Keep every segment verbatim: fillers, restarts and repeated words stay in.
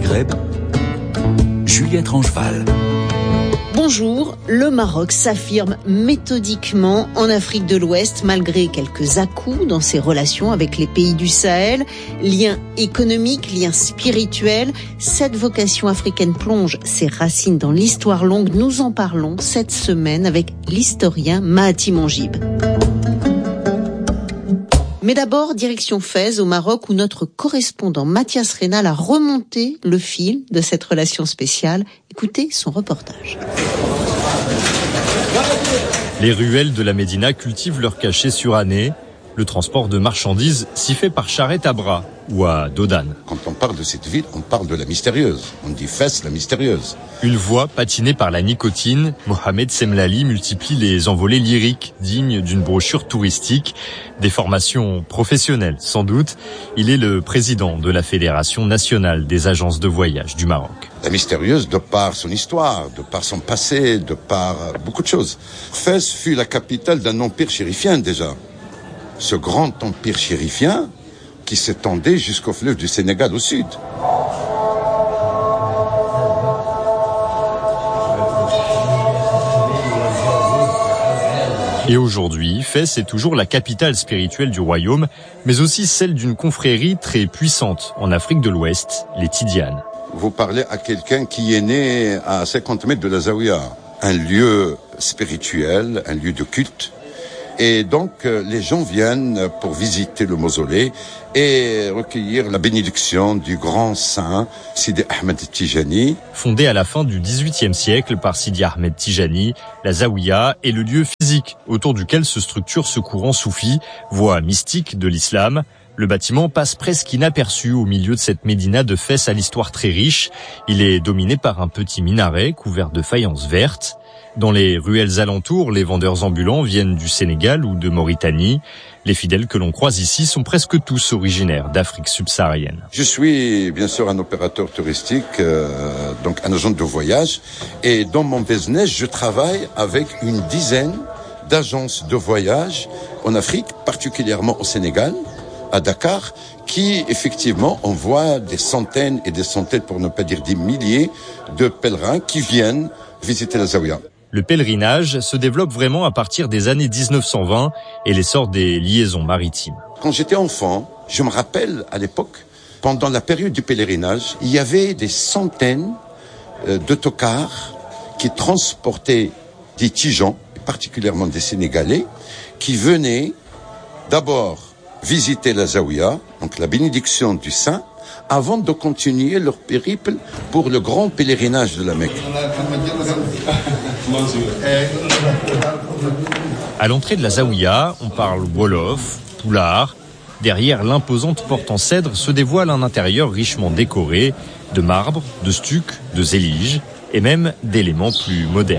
Maghreb, Juliette Rangeval. Bonjour, le Maroc s'affirme méthodiquement en Afrique de l'Ouest malgré quelques à-coups dans ses relations avec les pays du Sahel. Liens économiques, liens spirituels, cette vocation africaine plonge ses racines dans l'histoire longue. Nous en parlons cette semaine avec l'historien Mahaty Manjib. Mais d'abord, direction Fès, au Maroc, où notre correspondant Mathias Rénal a remonté le fil de cette relation spéciale. Écoutez son reportage. Les ruelles de la Médina cultivent leur cachet suranné. Le transport de marchandises s'y fait par charrette à bras ou à dodane. Quand on parle de cette ville, on parle de la mystérieuse. On dit Fès, la mystérieuse. Une voix patinée par la nicotine, Mohamed Semlali multiplie les envolées lyriques dignes d'une brochure touristique. Des formations professionnelles, sans doute. Il est le président de la Fédération nationale des agences de voyage du Maroc. La mystérieuse de par son histoire, de par son passé, de par beaucoup de choses. Fès fut la capitale d'un empire chérifien déjà. Ce grand empire chérifien qui s'étendait jusqu'au fleuve du Sénégal au sud. Et aujourd'hui, Fès est toujours la capitale spirituelle du royaume, mais aussi celle d'une confrérie très puissante en Afrique de l'Ouest, les Tidianes. Vous parlez à quelqu'un qui est né à cinquante mètres de la Zaouia, un lieu spirituel, un lieu de culte. Et donc, les gens viennent pour visiter le mausolée et recueillir la bénédiction du grand saint Sidi Ahmed Tijani. Fondée à la fin du dix-huitième siècle par Sidi Ahmed Tijani, la Zaouia est le lieu physique autour duquel se structure ce courant soufi, voie mystique de l'islam. Le bâtiment passe presque inaperçu au milieu de cette médina de Fès à l'histoire très riche. Il est dominé par un petit minaret couvert de faïence verte. Dans les ruelles alentours, les vendeurs ambulants viennent du Sénégal ou de Mauritanie. Les fidèles que l'on croise ici sont presque tous originaires d'Afrique subsaharienne. Je suis bien sûr un opérateur touristique, euh, donc un agent de voyage. Et dans mon business, je travaille avec une dizaine d'agences de voyage en Afrique, particulièrement au Sénégal, à Dakar, qui effectivement envoient des centaines et des centaines, pour ne pas dire des milliers, de pèlerins qui viennent visiter la Zaouia. Le pèlerinage se développe vraiment à partir des années dix-neuf cent vingt et l'essor des liaisons maritimes. Quand j'étais enfant, je me rappelle à l'époque, pendant la période du pèlerinage, il y avait des centaines euh, d'autocars qui transportaient des Tijans, particulièrement des Sénégalais, qui venaient d'abord visiter la Zaouia, donc la bénédiction du saint, avant de continuer leur périple pour le grand pèlerinage de la Mecque. À l'entrée de la Zaouia, on parle wolof, poulard. Derrière l'imposante porte en cèdre se dévoile un intérieur richement décoré de marbre, de stuc, de zélige et même d'éléments plus modernes.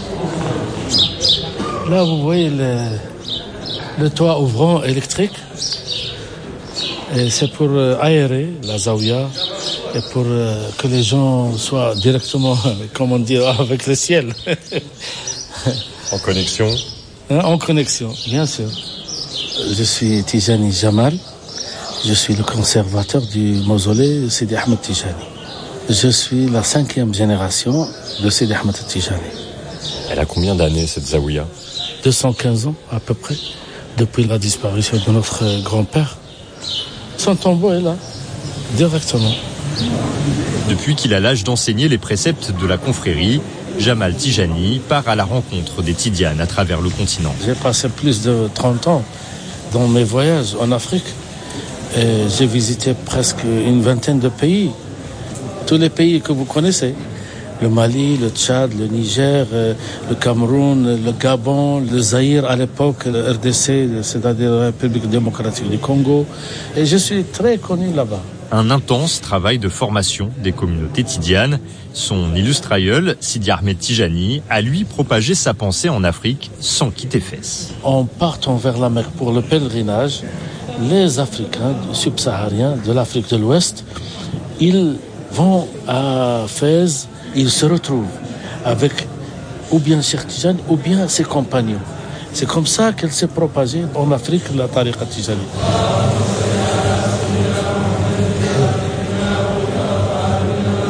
Là, vous voyez le, le toit ouvrant électrique. Et c'est pour aérer la Zaouia et pour que les gens soient directement, comment dire, avec le ciel. En connexion? En connexion, bien sûr. Je suis Tijani Jamal. Je suis le conservateur du mausolée Sidi Ahmed Tijani. Je suis la cinquième génération de Sidi Ahmed Tijani. Elle a combien d'années cette Zaouia? deux cent quinze ans à peu près, depuis la disparition de notre grand-père. Son tombeau est là, directement. Depuis qu'il a l'âge d'enseigner les préceptes de la confrérie, Jamal Tijani part à la rencontre des Tidianes à travers le continent. J'ai passé plus de trente ans dans mes voyages en Afrique. Et j'ai visité presque une vingtaine de pays. Tous les pays que vous connaissez. Le Mali, le Tchad, le Niger, le Cameroun, le Gabon, le Zaïre à l'époque, le R D C, c'est-à-dire la République démocratique du Congo. Et je suis très connu là-bas. Un intense travail de formation des communautés tidianes. Son illustre aïeul, Sidi Ahmed Tijani, a lui propagé sa pensée en Afrique sans quitter Fès. En partant vers la Mecque pour le pèlerinage, les Africains subsahariens de l'Afrique de l'Ouest, ils vont à Fès. Il se retrouve avec ou bien Cheikh Tijani ou bien ses compagnons. C'est comme ça qu'elle s'est propagée en Afrique, la tariqa Tijani.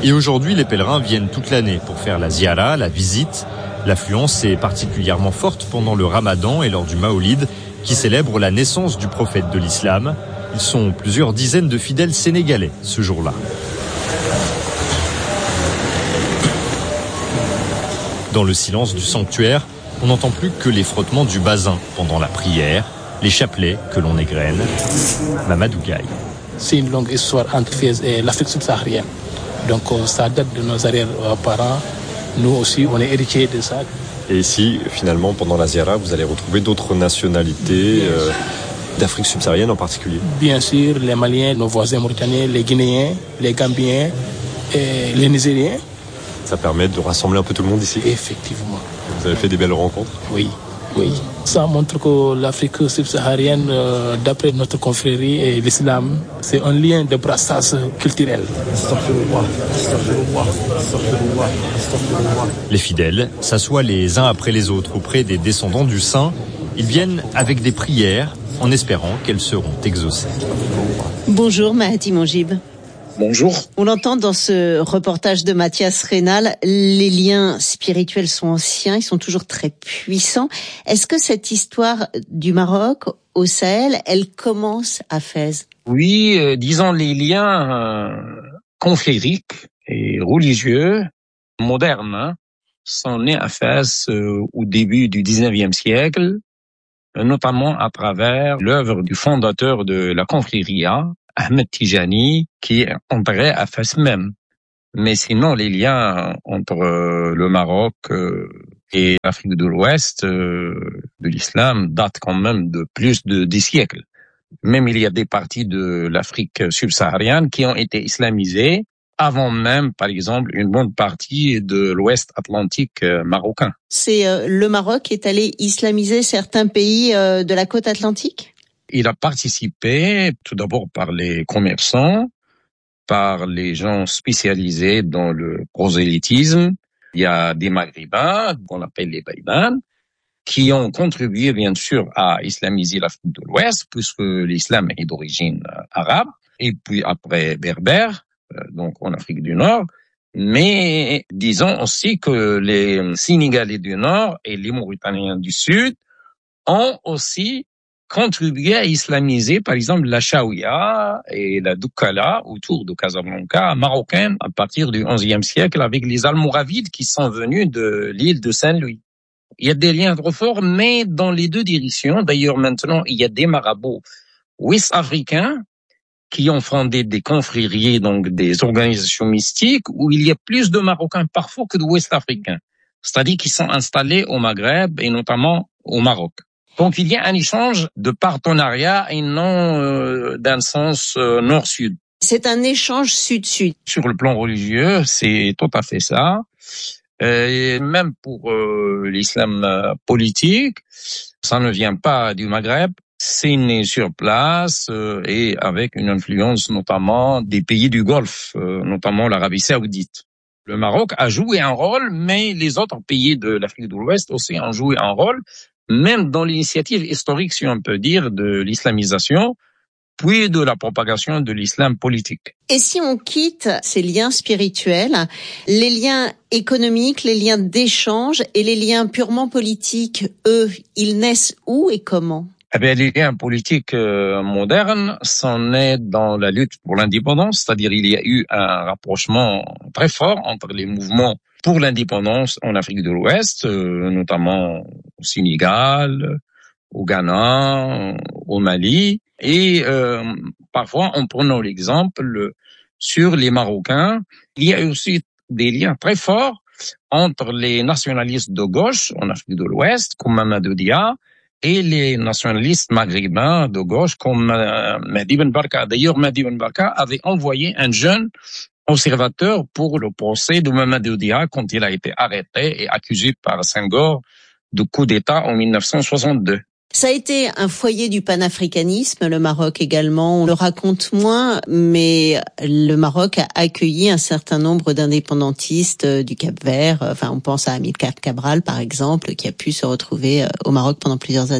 Et aujourd'hui, les pèlerins viennent toute l'année pour faire la ziara, la visite. L'affluence est particulièrement forte pendant le Ramadan et lors du Maolid, qui célèbre la naissance du prophète de l'islam. Ils sont plusieurs dizaines de fidèles sénégalais ce jour-là. Dans le silence du sanctuaire, on n'entend plus que les frottements du basin pendant la prière, les chapelets que l'on égrène. Mamadou Gaye. C'est une longue histoire entre Fès et l'Afrique subsaharienne. Donc ça date de nos arrière-parents. Nous aussi, on est héritiers de ça. Et ici, finalement, pendant la ziara, vous allez retrouver d'autres nationalités euh, d'Afrique subsaharienne en particulier. Bien sûr, les Maliens, nos voisins mauritaniens, les Guinéens, les Gambiens et les Nigériens. Ça permet de rassembler un peu tout le monde ici. Effectivement. Vous avez fait des belles rencontres. Oui, oui. Ça montre que l'Afrique subsaharienne, euh, d'après notre confrérie et l'islam, c'est un lien de brassage culturel. Les fidèles s'assoient les uns après les autres auprès des descendants du saint. Ils viennent avec des prières en espérant qu'elles seront exaucées. Bonjour Mahati Monjib. Bonjour. On l'entend dans ce reportage de Mathias Rénal, les liens spirituels sont anciens, ils sont toujours très puissants. Est-ce que cette histoire du Maroc au Sahel, elle commence à Fès? Oui, euh, disons les liens euh, confrériques et religieux modernes hein, sont nés à Fès euh, au début du dix-neuvième siècle, notamment à travers l'œuvre du fondateur de la confrérie, Ahmed Tijani, qui est entré à Fès même. Mais sinon, les liens entre euh, le Maroc euh, et l'Afrique de l'Ouest euh, de l'islam datent quand même de plus de dix siècles. Même il y a des parties de l'Afrique subsaharienne qui ont été islamisées avant même, par exemple, une bonne partie de l'Ouest atlantique euh, marocain. C'est euh, le Maroc qui est allé islamiser certains pays euh, de la côte atlantique ? Il a participé tout d'abord par les commerçants, par les gens spécialisés dans le prosélytisme. Il y a des Maghrébins, qu'on appelle les Baïbanes, qui ont contribué bien sûr à islamiser l'Afrique de l'Ouest, puisque l'islam est d'origine arabe, et puis après berbère, donc en Afrique du Nord. Mais disons aussi que les Sénégalais du Nord et les Mauritaniens du Sud ont aussi contribué à islamiser, par exemple, la Chaouia et la Doukala autour de Casablanca, marocaine, à partir du onzième siècle, avec les Almoravides qui sont venus de l'île de Saint-Louis. Il y a des liens trop forts, mais dans les deux directions. D'ailleurs, maintenant, il y a des marabouts ouest-africains qui ont fondé des confréries, donc des organisations mystiques, où il y a plus de Marocains parfois que de ouest-africains. C'est-à-dire qu'ils sont installés au Maghreb et notamment au Maroc. Donc, il y a un échange de partenariat et non euh, d'un sens euh, nord-sud. C'est un échange sud-sud. Sur le plan religieux, c'est tout à fait ça. Euh, et même pour euh, l'islam euh, politique, ça ne vient pas du Maghreb. C'est né sur place euh, et avec une influence notamment des pays du Golfe, euh, notamment l'Arabie Saoudite. Le Maroc a joué un rôle, mais les autres pays de l'Afrique de l'Ouest aussi ont joué un rôle, même dans l'initiative historique, si on peut dire, de l'islamisation, puis de la propagation de l'islam politique. Et si on quitte ces liens spirituels, les liens économiques, les liens d'échange et les liens purement politiques, eux, ils naissent où et comment ? Eh bien, les liens politiques euh, modernes sont nés dans la lutte pour l'indépendance, c'est-à-dire il y a eu un rapprochement très fort entre les mouvements pour l'indépendance en Afrique de l'Ouest, euh, notamment au Sénégal, au Ghana, au Mali, et euh, parfois en prenant l'exemple sur les Marocains, il y a aussi des liens très forts entre les nationalistes de gauche en Afrique de l'Ouest, comme Mamadou Dia, et les nationalistes maghrébins de gauche comme euh, Mehdi Ben Barka. D'ailleurs, Mehdi Ben Barka avait envoyé un jeune observateur pour le procès de Mamadou Dia quand il a été arrêté et accusé par Senghor de coup d'État en mille neuf cent soixante-deux. Ça a été un foyer du panafricanisme, le Maroc également. On le raconte moins, mais le Maroc a accueilli un certain nombre d'indépendantistes du Cap-Vert. Enfin, on pense à Amilcar Cabral, par exemple, qui a pu se retrouver au Maroc pendant plusieurs années.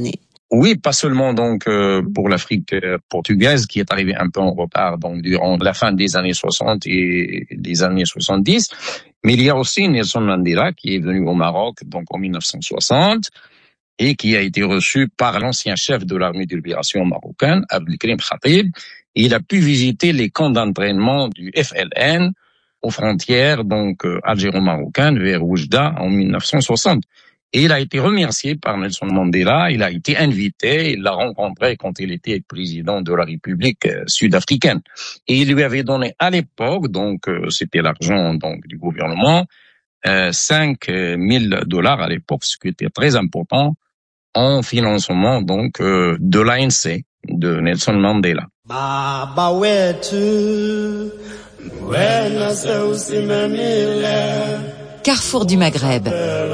Oui, pas seulement donc euh, pour l'Afrique euh, portugaise qui est arrivée un peu en retard donc durant la fin des années soixante et des années soixante-dix, mais il y a aussi Nelson Mandela qui est venu au Maroc donc en mille neuf cent soixante et qui a été reçu par l'ancien chef de l'armée de libération marocaine, Abdelkrim Khatib. Il a pu visiter les camps d'entraînement du F L N aux frontières donc euh, algéro-marocaines vers Oujda en mille neuf cent soixante. Et il a été remercié par Nelson Mandela, il a été invité, il l'a rencontré quand il était président de la République euh, sud-africaine. Et il lui avait donné à l'époque, donc euh, c'était l'argent donc du gouvernement, euh, cinq mille dollars à l'époque, ce qui était très important en financement donc euh, de l'A N C, de Nelson Mandela. Baba wetu, Carrefour du Maghreb.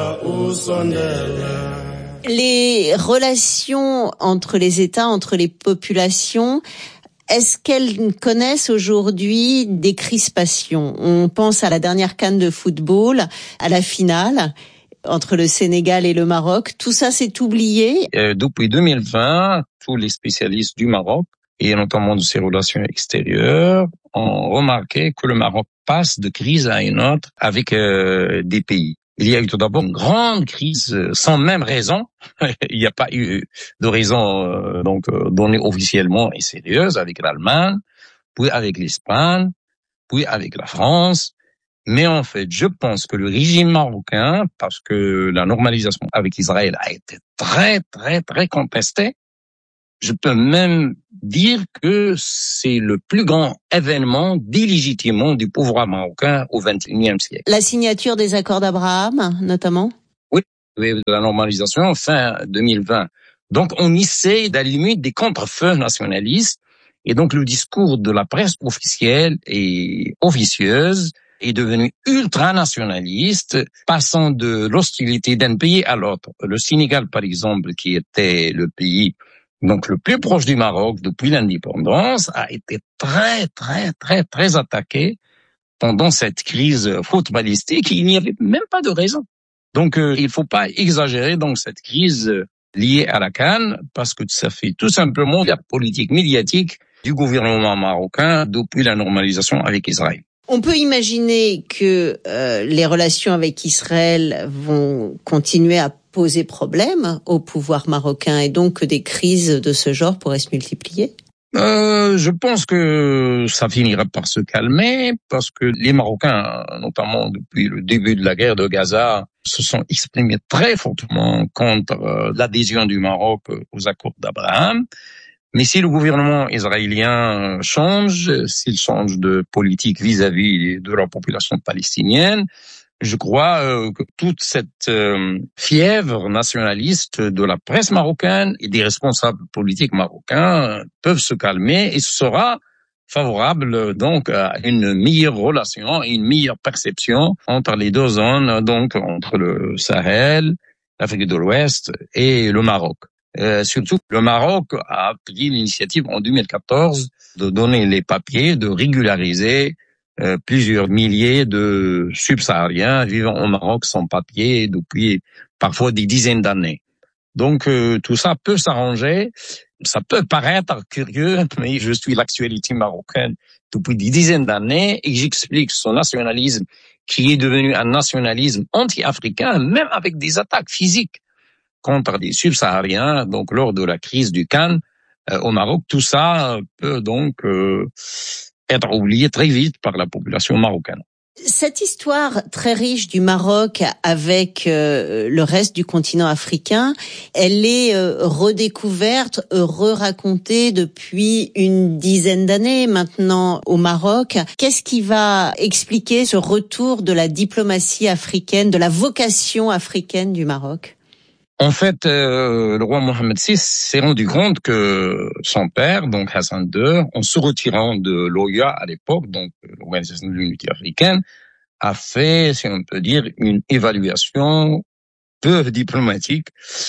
Les relations entre les États, entre les populations, est-ce qu'elles connaissent aujourd'hui des crispations? On pense à la dernière CAN de football, à la finale entre le Sénégal et le Maroc. Tout ça s'est oublié. Euh, depuis deux mille vingt, tous les spécialistes du Maroc, et notamment de ses relations extérieures, ont remarqué que le Maroc passe de crise à une autre avec euh, des pays. Il y a eu tout d'abord une grande crise sans même raison. Il n'y a pas eu de raison euh, donc euh, donnée officiellement et sérieuse avec l'Allemagne, puis avec l'Espagne, puis avec la France. Mais en fait, je pense que le régime marocain, parce que la normalisation avec Israël a été très, très, très contestée, je peux même dire que c'est le plus grand événement d'illégitimement du pouvoir marocain au vingt et unième siècle. La signature des accords d'Abraham, notamment? Oui, la normalisation fin deux mille vingt. Donc, on essaie d'allumer des contre-feux nationalistes. Et donc, le discours de la presse officielle et officieuse est devenu ultranationaliste, passant de l'hostilité d'un pays à l'autre. Le Sénégal, par exemple, qui était le pays donc le plus proche du Maroc depuis l'indépendance, a été très, très, très, très attaqué pendant cette crise footballistique. Il n'y avait même pas de raison. Donc, euh, il faut pas exagérer donc cette crise liée à la CAN, parce que ça fait tout simplement la politique médiatique du gouvernement marocain depuis la normalisation avec Israël. On peut imaginer que euh, les relations avec Israël vont continuer à poser problème au pouvoir marocain et donc que des crises de ce genre pourraient se multiplier? Euh, je pense que ça finira par se calmer parce que les Marocains, notamment depuis le début de la guerre de Gaza, se sont exprimés très fortement contre euh, l'adhésion du Maroc aux accords d'Abraham. Mais si le gouvernement israélien change, s'il change de politique vis-à-vis de la population palestinienne, je crois euh, que toute cette euh, fièvre nationaliste de la presse marocaine et des responsables politiques marocains peuvent se calmer et ce sera favorable donc à une meilleure relation et une meilleure perception entre les deux zones, donc entre le Sahel, l'Afrique de l'Ouest et le Maroc. Euh, surtout, le Maroc a pris l'initiative en deux mille quatorze de donner les papiers, de régulariser euh, plusieurs milliers de subsahariens vivant au Maroc sans papiers depuis parfois des dizaines d'années. Donc, euh, tout ça peut s'arranger. Ça peut paraître curieux, mais je suis l'actualité marocaine depuis des dizaines d'années et j'explique son nationalisme qui est devenu un nationalisme anti-africain, même avec des attaques physiques contre les subsahariens, donc lors de la crise du Cannes euh, au Maroc. Tout ça peut donc euh, être oublié très vite par la population marocaine. Cette histoire très riche du Maroc avec euh, le reste du continent africain, elle est euh, redécouverte, euh, re-racontée depuis une dizaine d'années maintenant au Maroc. Qu'est-ce qui va expliquer ce retour de la diplomatie africaine, de la vocation africaine du Maroc ? En fait, euh, le roi Mohammed six s'est rendu compte que son père, donc Hassan deux, en se retirant de l'O U A à l'époque, donc l'Organisation de l'Unité africaine, a fait, si on peut dire, une évaluation peu diplomatique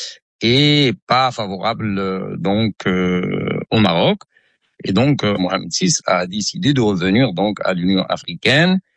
et pas favorable donc euh, au Maroc. Et donc euh, Mohammed six a décidé de revenir donc à l'Union africaine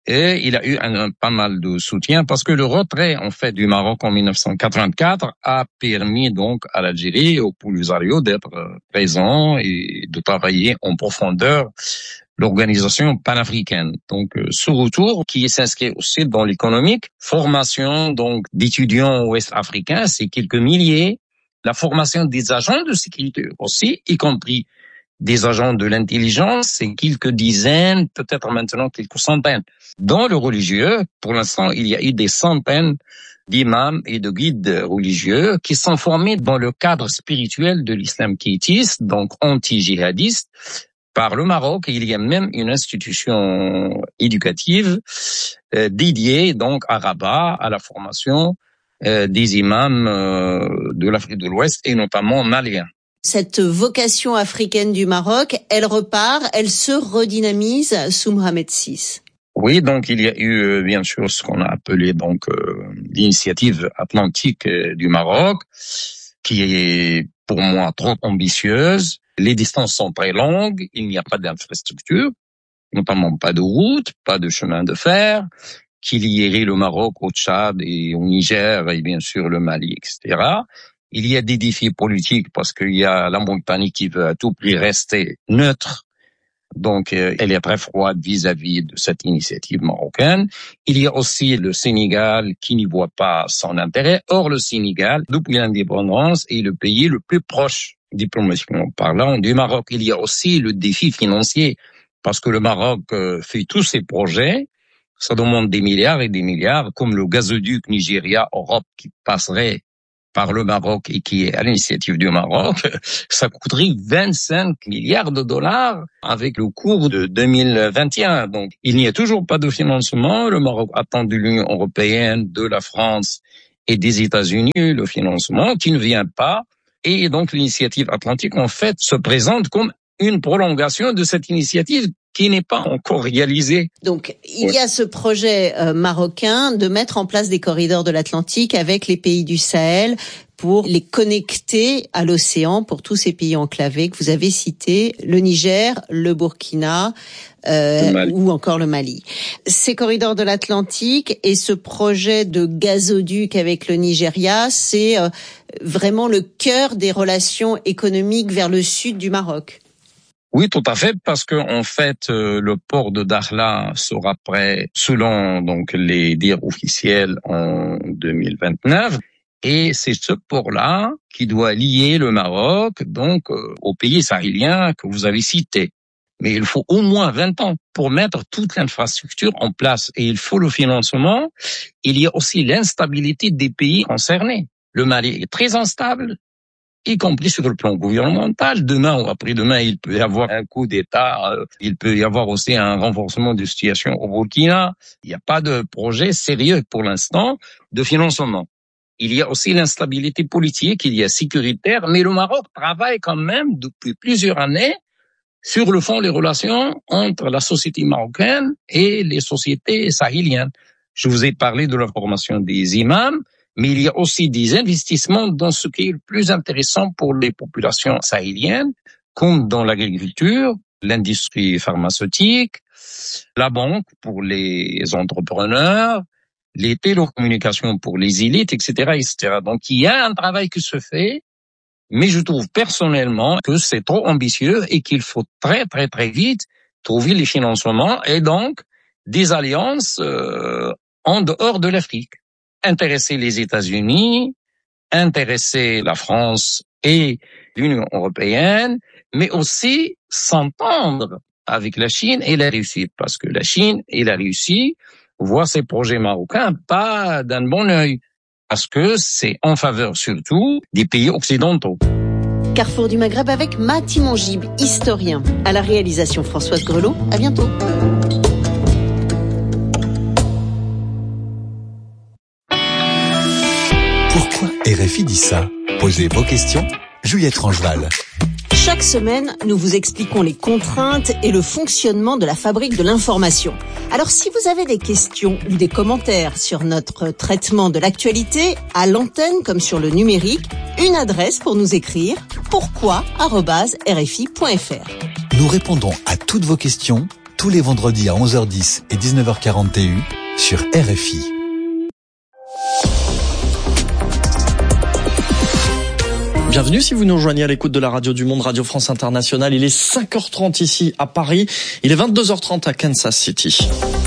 Et il a eu un, un, pas mal de soutien parce que le retrait, en fait, du Maroc en mille neuf cent quatre-vingt-quatre a permis donc à l'Algérie et au Polisario d'être présents et de travailler en profondeur l'organisation panafricaine. Donc, euh, ce retour qui s'inscrit aussi dans l'économique, formation donc d'étudiants ouest-africains, c'est quelques milliers. La formation des agents de sécurité aussi, y compris des agents de l'intelligence, c'est quelques dizaines, peut-être maintenant quelques centaines. Dans le religieux, pour l'instant, il y a eu des centaines d'imams et de guides religieux qui sont formés dans le cadre spirituel de l'islam quiétiste, donc anti-djihadiste, par le Maroc. Il y a même une institution éducative euh, dédiée donc à Rabat, à la formation euh, des imams euh, de l'Afrique de l'Ouest et notamment maliens. Cette vocation africaine du Maroc, elle repart, elle se redynamise sous Mohamed six. Oui, donc il y a eu bien sûr ce qu'on a appelé donc euh, l'initiative atlantique euh, du Maroc, qui est pour moi trop ambitieuse. Les distances sont très longues, il n'y a pas d'infrastructure, notamment pas de route, pas de chemin de fer, qui lierait le Maroc au Tchad et au Niger et bien sûr le Mali, et cetera. Il y a des défis politiques parce qu'il y a la Mauritanie qui veut à tout prix rester neutre. Donc, euh, elle est très froide vis-à-vis de cette initiative marocaine. Il y a aussi le Sénégal qui n'y voit pas son intérêt. Or, le Sénégal, depuis l'indépendance, est le pays le plus proche, diplomatiquement parlant, du Maroc. Il y a aussi le défi financier parce que le Maroc euh, fait tous ses projets. Ça demande des milliards et des milliards, comme le gazoduc Nigeria-Europe qui passerait par le Maroc et qui est à l'initiative du Maroc, ça coûterait vingt-cinq milliards de dollars avec le cours de deux mille vingt et un. Donc, il n'y a toujours pas de financement. Le Maroc attend de l'Union européenne, de la France et des États-Unis le financement qui ne vient pas. Et donc, l'initiative atlantique, en fait, se présente comme une prolongation de cette initiative qui n'est pas encore réalisée. Donc, il y a ce projet euh, marocain de mettre en place des corridors de l'Atlantique avec les pays du Sahel pour les connecter à l'océan pour tous ces pays enclavés que vous avez cités, le Niger, le Burkina euh, le ou encore le Mali. Ces corridors de l'Atlantique et ce projet de gazoduc avec le Nigeria, c'est euh, vraiment le cœur des relations économiques vers le sud du Maroc. Oui, tout à fait, parce que en fait, euh, le port de Dakhla sera prêt, selon donc les dires officiels, en deux mille vingt-neuf, et c'est ce port-là qui doit lier le Maroc donc euh, aux pays sahéliens que vous avez cités. Mais il faut au moins vingt ans pour mettre toute l'infrastructure en place, et il faut le financement. Il y a aussi l'instabilité des pays concernés. Le Mali est très instable, y compris sur le plan gouvernemental. Demain ou après-demain, il peut y avoir un coup d'État, euh, il peut y avoir aussi un renforcement de situation au Burkina. Il n'y a pas de projet sérieux pour l'instant de financement. Il y a aussi l'instabilité politique, il y a sécuritaire, mais le Maroc travaille quand même depuis plusieurs années sur le fond des relations entre la société marocaine et les sociétés sahéliennes. Je vous ai parlé de la formation des imams, mais il y a aussi des investissements dans ce qui est le plus intéressant pour les populations sahéliennes, comme dans l'agriculture, l'industrie pharmaceutique, la banque pour les entrepreneurs, les télécommunications pour les élites, et cetera, et cetera. Donc, il y a un travail qui se fait, mais je trouve personnellement que c'est trop ambitieux et qu'il faut très, très, très vite trouver les financements et donc des alliances euh, en dehors de l'Afrique. Intéresser les États-Unis, intéresser la France et l'Union européenne, mais aussi s'entendre avec la Chine et la Russie, parce que la Chine et la Russie voient ces projets marocains pas d'un bon œil, parce que c'est en faveur surtout des pays occidentaux. Carrefour du Maghreb avec Mati Mongib, historien. À la réalisation Françoise Grelot. À bientôt. Pourquoi R F I dit ça? Posez vos questions, Juliette Rangeval. Chaque semaine, nous vous expliquons les contraintes et le fonctionnement de la fabrique de l'information. Alors si vous avez des questions ou des commentaires sur notre traitement de l'actualité, à l'antenne comme sur le numérique, une adresse pour nous écrire, pourquoi arobase r f i point f r. Nous répondons à toutes vos questions tous les vendredis à onze heures dix et dix-neuf heures quarante T U sur R F I. Bienvenue si vous nous rejoignez à l'écoute de la Radio du Monde, Radio France Internationale. Il est cinq heures trente ici à Paris. Il est vingt-deux heures trente à Kansas City.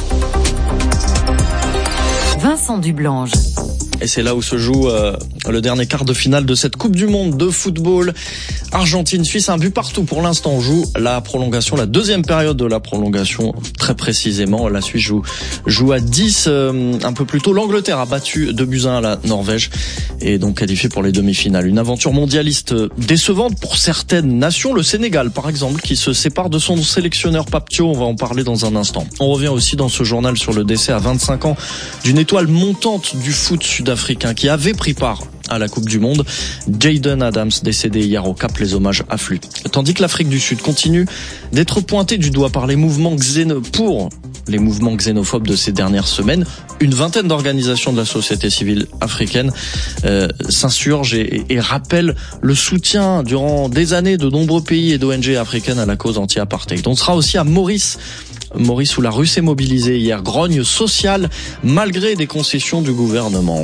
Vincent Dublange. Et c'est là où se joue euh, le dernier quart de finale de cette Coupe du Monde de football. Argentine-Suisse, un but partout. Pour l'instant, on joue la prolongation, la deuxième période de la prolongation, très précisément. La Suisse joue, joue à dix. Euh, un peu plus tôt, l'Angleterre a battu deux buts à un la Norvège et donc qualifié pour les demi-finales. Une aventure mondialiste décevante pour certaines nations. Le Sénégal, par exemple, qui se sépare de son sélectionneur Pape Thiaw. On va en parler dans un instant. On revient aussi dans ce journal sur le décès à vingt-cinq ans d'une étoile montante du foot sud-africain qui avait pris part à la Coupe du Monde. Jayden Adams, décédé hier au Cap, les hommages affluent. Tandis que l'Afrique du Sud continue d'être pointée du doigt par les mouvements xéno... pour les mouvements xénophobes de ces dernières semaines. Une vingtaine d'organisations de la société civile africaine euh, s'insurgent et, et, et rappellent le soutien durant des années de nombreux pays et d'O N G africaines à la cause anti-apartheid. On sera aussi à Maurice. Maurice où la rue s'est mobilisée hier. Grogne sociale malgré des concessions du gouvernement.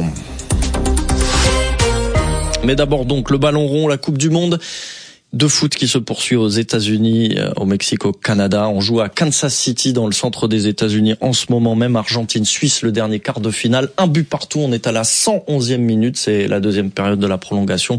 Mais d'abord donc le ballon rond, la Coupe du Monde de foot qui se poursuit aux États-Unis, au Mexique, au Canada. On joue à Kansas City dans le centre des États-Unis en ce moment même. Argentine-Suisse, le dernier quart de finale. Un but partout. On est à la cent onzième minute. C'est la deuxième période de la prolongation.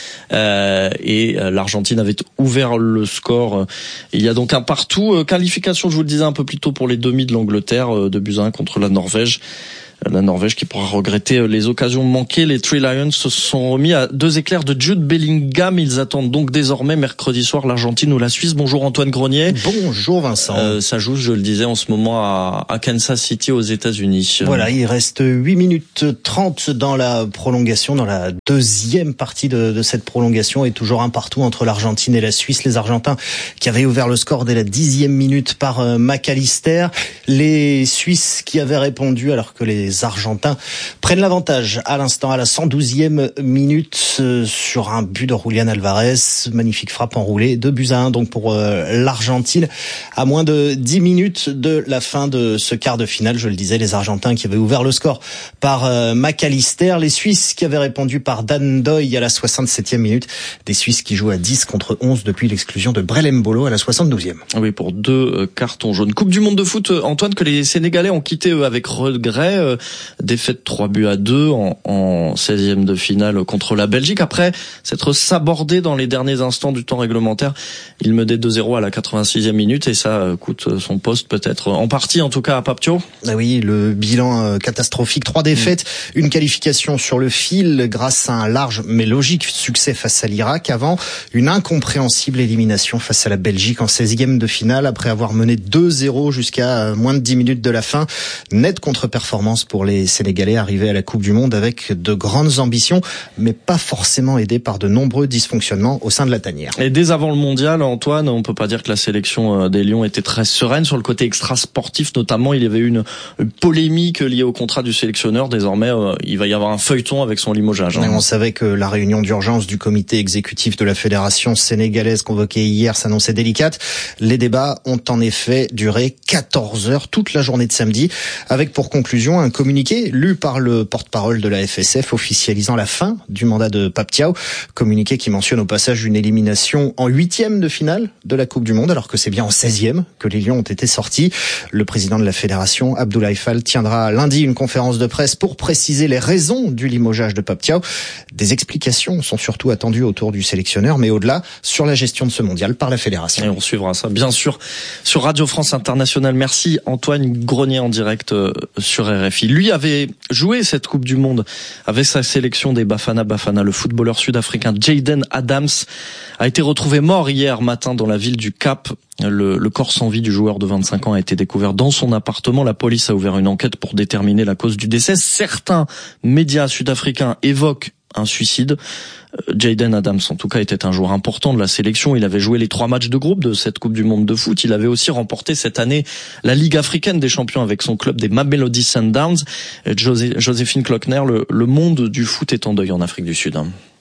Euh, et l'Argentine avait ouvert le score. Il y a donc un partout. Qualification, je vous le disais un peu plus tôt, pour les demi de l'Angleterre, deux buts à un contre la Norvège. La Norvège qui pourra regretter les occasions manquées. Les Three Lions se sont remis à deux éclairs de Jude Bellingham. Ils attendent donc désormais mercredi soir l'Argentine ou la Suisse. Bonjour Antoine Grenier. Bonjour Vincent. Euh, ça joue, je le disais, en ce moment à, à Kansas City aux États-Unis. Voilà, il reste huit minutes trente dans la prolongation, dans la deuxième partie de, de cette prolongation, et toujours un partout entre l'Argentine et la Suisse. Les Argentins qui avaient ouvert le score dès la dixième minute par euh, McAllister. Les Suisses qui avaient répondu alors que les Les Argentins prennent l'avantage à l'instant, à la cent douzième minute, euh, sur un but de Julián Alvarez. Magnifique frappe enroulée, deux buts à un donc pour euh, l'Argentine. À moins de dix minutes de la fin de ce quart de finale, je le disais, les Argentins qui avaient ouvert le score par euh, McAllister. Les Suisses qui avaient répondu par Dan Doy à la soixante-septième minute. Des Suisses qui jouent à dix contre onze depuis l'exclusion de Brel Mbolo à la soixante-douzième. Oui, pour deux euh, cartons jaunes. Coupe du monde de foot, Antoine, que les Sénégalais ont quitté eux, avec regret. Euh, Défaite trois buts à deux en, en seizième de finale contre la Belgique. Après s'être sabordé dans les derniers instants du temps réglementaire, il menait deux zéro à la quatre-vingt-sixième minute et ça coûte son poste peut-être en partie, en tout cas à Pape Thiaw. Ah oui, le bilan catastrophique. Trois défaites, mmh. une qualification sur le fil grâce à un large mais logique succès face à l'Irak, avant une incompréhensible élimination face à la Belgique en seizième de finale après avoir mené deux zéro jusqu'à moins de dix minutes de la fin. Nette contre-performance pour les Sénégalais arrivés à la Coupe du Monde avec de grandes ambitions, mais pas forcément aidés par de nombreux dysfonctionnements au sein de la tanière. Et dès avant le mondial, Antoine, on peut pas dire que la sélection des Lions était très sereine sur le côté extra-sportif, notamment. Il y avait eu une polémique liée au contrat du sélectionneur. Désormais, il va y avoir un feuilleton avec son limogeage. Hein. On savait que la réunion d'urgence du comité exécutif de la fédération sénégalaise convoquée hier s'annonçait délicate. Les débats ont en effet duré quatorze heures, toute la journée de samedi, avec pour conclusion un communiqué lu par le porte-parole de la F S F officialisant la fin du mandat de Pape Thiaw. Communiqué qui mentionne au passage une élimination en huitième de finale de la Coupe du Monde, alors que c'est bien en seizième que les Lions ont été sortis. Le président de la fédération, Abdoulaye Fall, tiendra lundi une conférence de presse pour préciser les raisons du limogeage de Pape Thiaw. Des explications sont surtout attendues autour du sélectionneur, mais au-delà, sur la gestion de ce mondial par la fédération. Et on suivra ça, bien sûr, sur Radio France Internationale. Merci Antoine Grenier en direct sur R F I. Lui avait joué cette Coupe du Monde avec sa sélection des Bafana Bafana. Le footballeur sud-africain Jayden Adams a été retrouvé mort hier matin dans la ville du Cap. Le, le corps sans vie du joueur de vingt-cinq ans a été découvert dans son appartement. La police a ouvert une enquête pour déterminer la cause du décès. Certains médias sud-africains évoquent un suicide. Jayden Adams, en tout cas, était un joueur important de la sélection. Il avait joué les trois matchs de groupe de cette Coupe du Monde de foot. Il avait aussi remporté cette année la Ligue africaine des champions avec son club des Mamelodi Sundowns. José, Joséphine Klockner, le, le monde du foot est en deuil en Afrique du Sud.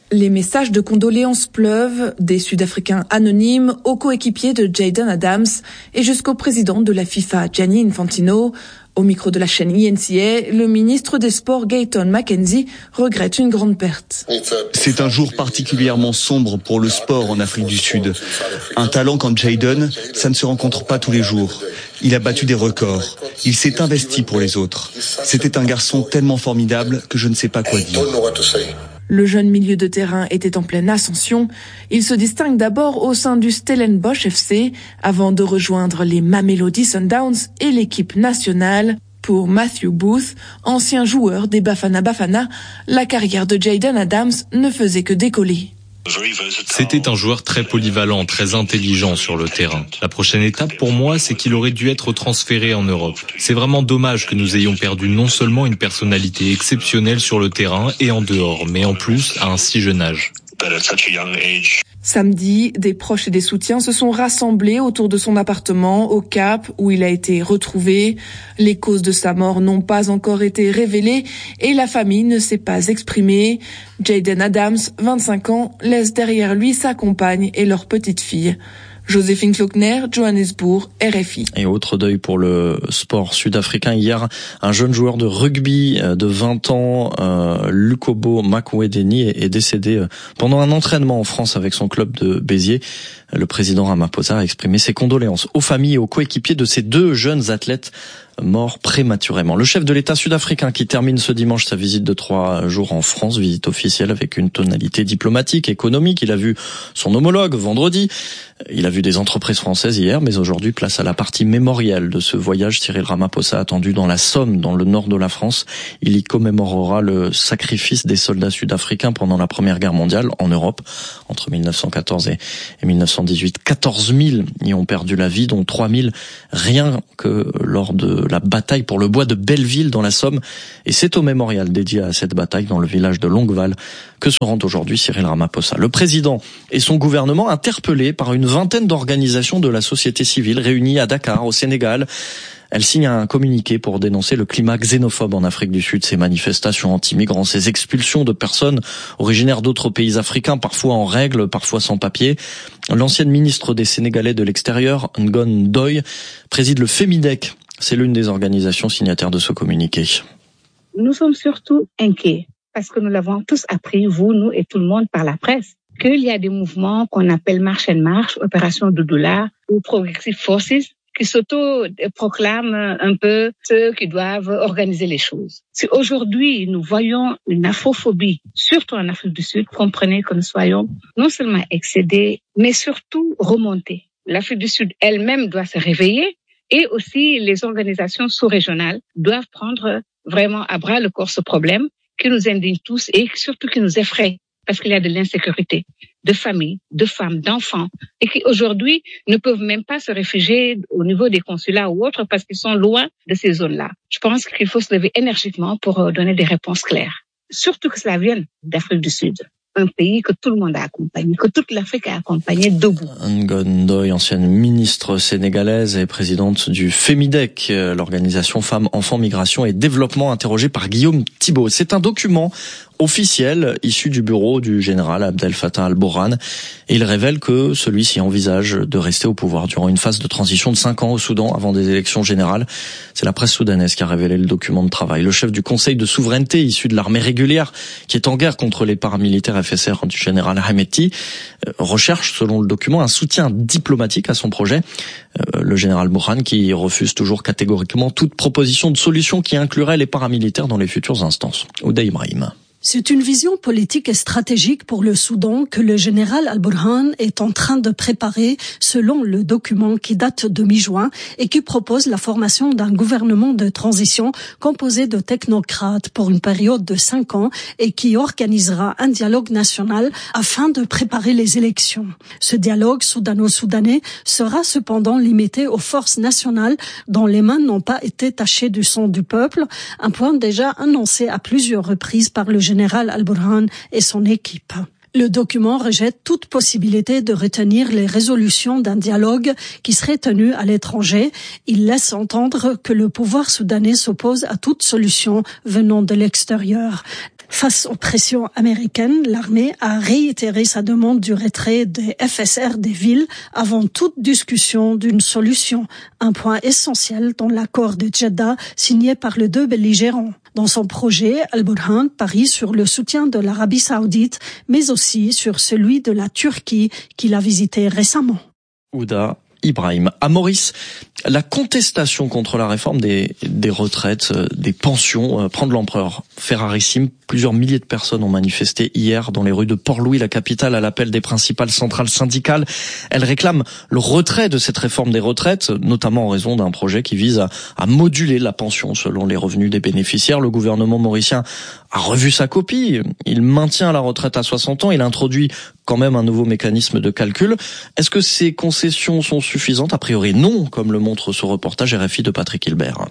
Les messages de condoléances pleuvent des Sud-Africains anonymes aux coéquipiers de Jayden Adams et jusqu'au président de la FIFA, Gianni Infantino. Au micro de la chaîne E N C A, le ministre des Sports Gayton McKenzie regrette une grande perte. C'est un jour particulièrement sombre pour le sport en Afrique du Sud. Un talent comme Jayden, ça ne se rencontre pas tous les jours. Il a battu des records. Il s'est investi pour les autres. C'était un garçon tellement formidable que je ne sais pas quoi dire. Le jeune milieu de terrain était en pleine ascension. Il se distingue d'abord au sein du Stellenbosch F C avant de rejoindre les Mamelodi Sundowns et l'équipe nationale. Pour Matthew Booth, ancien joueur des Bafana Bafana, la carrière de Jayden Adams ne faisait que décoller. C'était un joueur très polyvalent, très intelligent sur le terrain. La prochaine étape pour moi, c'est qu'il aurait dû être transféré en Europe. C'est vraiment dommage que nous ayons perdu non seulement une personnalité exceptionnelle sur le terrain et en dehors, mais en plus à un si jeune âge. Samedi, des proches et des soutiens se sont rassemblés autour de son appartement au Cap où il a été retrouvé. Les causes de sa mort n'ont pas encore été révélées et la famille ne s'est pas exprimée. Jayden Adams, vingt-cinq ans, laisse derrière lui sa compagne et leur petite fille. Joséphine Klockner, Johannesburg, R F I. Et autre deuil pour le sport sud-africain. Hier, un jeune joueur de rugby de vingt ans, euh, Lukobo Makwedeni, est décédé pendant un entraînement en France avec son club de Béziers. Le président Ramaphosa a exprimé ses condoléances aux familles et aux coéquipiers de ces deux jeunes athlètes morts prématurément. Le chef de l'État sud-africain qui termine ce dimanche sa visite de trois jours en France, visite officielle avec une tonalité diplomatique, économique. Il a vu son homologue vendredi. Il a vu des entreprises françaises hier, mais aujourd'hui, place à la partie mémorielle de ce voyage. Cyril Ramaphosa attendu dans la Somme, dans le nord de la France. Il y commémorera le sacrifice des soldats sud-africains pendant la Première Guerre mondiale en Europe, entre mille neuf cent quatorze et mille neuf cent dix-huit. quatorze mille y ont perdu la vie, dont trois mille rien que lors de la bataille pour le bois de Belleville dans la Somme. Et c'est au mémorial dédié à cette bataille dans le village de Longueval que se rend aujourd'hui Cyril Ramaphosa. Le président et son gouvernement interpellés par une vingtaine d'organisations de la société civile réunies à Dakar, au Sénégal. Elle signe un communiqué pour dénoncer le climat xénophobe en Afrique du Sud, ces manifestations anti-migrants, ces expulsions de personnes originaires d'autres pays africains, parfois en règle, parfois sans papier. L'ancienne ministre des Sénégalais de l'extérieur, Ngon Ndoye, préside le FEMIDEC. C'est l'une des organisations signataires de ce communiqué. Nous sommes surtout inquiets parce que nous l'avons tous appris, vous, nous et tout le monde par la presse, qu'il y a des mouvements qu'on appelle Marche and Marche, Opération Doudoula ou Progressive Forces qui s'auto-proclament un peu ceux qui doivent organiser les choses. Si aujourd'hui nous voyons une afrophobie, surtout en Afrique du Sud, comprenez que nous soyons non seulement excédés, mais surtout remontés. L'Afrique du Sud elle-même doit se réveiller. Et aussi, les organisations sous-régionales doivent prendre vraiment à bras le corps ce problème qui nous indigne tous et surtout qui nous effraie parce qu'il y a de l'insécurité de familles, de femmes, d'enfants et qui aujourd'hui ne peuvent même pas se réfugier au niveau des consulats ou autres parce qu'ils sont loin de ces zones-là. Je pense qu'il faut se lever énergiquement pour donner des réponses claires. Surtout que cela vienne d'Afrique du Sud. Un pays que tout le monde a accompagné, que toute l'Afrique a accompagné debout. Ngon Ndoye, ancienne ministre sénégalaise et présidente du FEMIDEC, l'organisation Femmes, Enfants, Migration et Développement, interrogée par Guillaume Thibault. C'est un document officiel issu du bureau du général Abdel Fattah al-Burhan et il révèle que celui-ci envisage de rester au pouvoir durant une phase de transition de cinq ans au Soudan avant des élections générales. C'est la presse soudanaise qui a révélé le document de travail. Le chef du conseil de souveraineté issu de l'armée régulière qui est en guerre contre les paramilitaires F S R du général Hameti recherche, selon le document, un soutien diplomatique à son projet. Le général Burhan qui refuse toujours catégoriquement toute proposition de solution qui inclurait les paramilitaires dans les futures instances. Ouda Ibrahim. C'est une vision politique et stratégique pour le Soudan que le général al-Burhan est en train de préparer selon le document qui date de mi-juin et qui propose la formation d'un gouvernement de transition composé de technocrates pour une période de cinq ans et qui organisera un dialogue national afin de préparer les élections. Ce dialogue soudano-soudanais sera cependant limité aux forces nationales dont les mains n'ont pas été tachées du sang du peuple, un point déjà annoncé à plusieurs reprises par le général al-Burhan et son équipe. Le document rejette toute possibilité de retenir les résolutions d'un dialogue qui serait tenu à l'étranger. Il laisse entendre que le pouvoir soudanais s'oppose à toute solution venant de l'extérieur. Face aux pressions américaines, l'armée a réitéré sa demande du retrait des F S R des villes avant toute discussion d'une solution, un point essentiel dans l'accord de Jeddah signé par les deux belligérants. Dans son projet, Al-Burhan parie sur le soutien de l'Arabie saoudite, mais aussi sur celui de la Turquie qu'il a visité récemment. Ouda Ibrahim. À Maurice, la contestation contre la réforme des, des retraites, des pensions euh, prend de l'ampleur. Fait rarissime, plusieurs milliers de personnes ont manifesté hier dans les rues de Port-Louis, la capitale, à l'appel des principales centrales syndicales. Elles réclament le retrait de cette réforme des retraites, notamment en raison d'un projet qui vise à, à moduler la pension selon les revenus des bénéficiaires. Le gouvernement mauricien a revu sa copie. Il maintient la retraite à soixante ans. Il introduit quand même un nouveau mécanisme de calcul. Est-ce que ces concessions sont suffisantes? A priori non, comme le montre ce reportage R F I de Patrick Hilbert.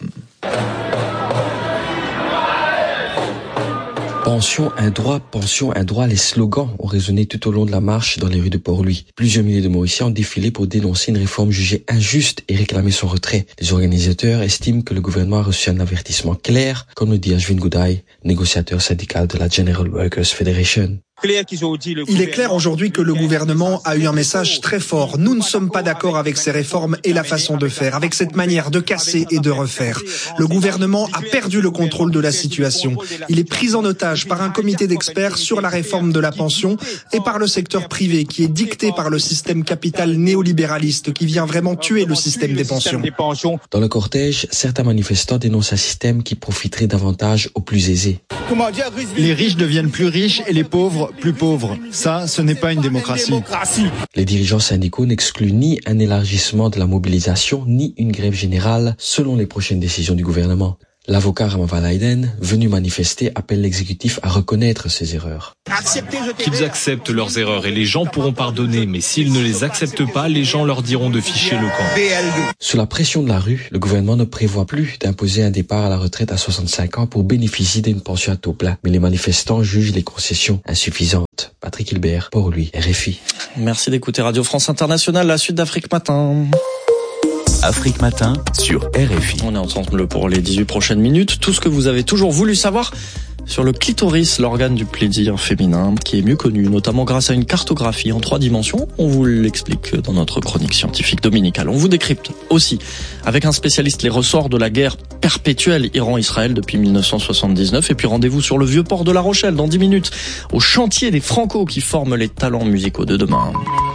Pension, un droit, pension, un droit, les slogans ont résonné tout au long de la marche dans les rues de Port-Louis. Plusieurs milliers de Mauriciens ont défilé pour dénoncer une réforme jugée injuste et réclamer son retrait. Les organisateurs estiment que le gouvernement a reçu un avertissement clair, comme le dit Ashwin Gudai, négociateur syndical de la General Workers Federation. Il est clair aujourd'hui que le gouvernement a eu un message très fort. Nous ne sommes pas d'accord avec ces réformes et la façon de faire, avec cette manière de casser et de refaire. Le gouvernement a perdu le contrôle de la situation. Il est pris en otage par un comité d'experts sur la réforme de la pension et par le secteur privé qui est dicté par le système capital néolibéraliste qui vient vraiment tuer le système des pensions. Dans le cortège, certains manifestants dénoncent un système qui profiterait davantage aux plus aisés. Les riches deviennent plus riches et les pauvres plus pauvres. Ça, ce n'est pas une démocratie. Les dirigeants syndicaux n'excluent ni un élargissement de la mobilisation, ni une grève générale, selon les prochaines décisions du gouvernement. L'avocat Ramavan Aiden, venu manifester, appelle l'exécutif à reconnaître ses erreurs. Qu'ils acceptent leurs erreurs et les gens pourront pardonner, mais s'ils ne les acceptent pas, les gens leur diront de ficher le camp. Sous la pression de la rue, le gouvernement ne prévoit plus d'imposer un départ à la retraite à soixante-cinq ans pour bénéficier d'une pension à taux plein. Mais les manifestants jugent les concessions insuffisantes. Patrick Hilbert, Port-Louis, R F I. Merci d'écouter Radio France Internationale, la suite d'Afrique Matin. Afrique Matin sur R F I. On est ensemble pour les dix-huit prochaines minutes. Tout ce que vous avez toujours voulu savoir sur le clitoris, l'organe du plaisir féminin, qui est mieux connu, notamment grâce à une cartographie en trois dimensions. On vous l'explique dans notre chronique scientifique dominicale. On vous décrypte aussi, avec un spécialiste, les ressorts de la guerre perpétuelle Iran-Israël depuis mille neuf cent soixante-dix-neuf. Et puis rendez-vous sur le vieux port de La Rochelle dans dix minutes, au chantier des Franco qui forment les talents musicaux de demain.